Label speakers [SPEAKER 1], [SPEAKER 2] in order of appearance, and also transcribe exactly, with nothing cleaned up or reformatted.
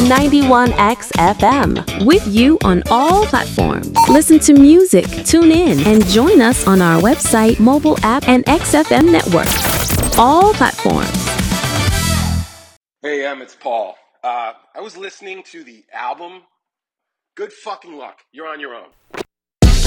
[SPEAKER 1] ninety-one X F M, with you on all platforms. Listen to music, tune in, and join us on our website, mobile app, and X F M network. All platforms.
[SPEAKER 2] Hey, Em, it's Paul. Uh, I was listening to the album. Good fucking luck. You're on your own.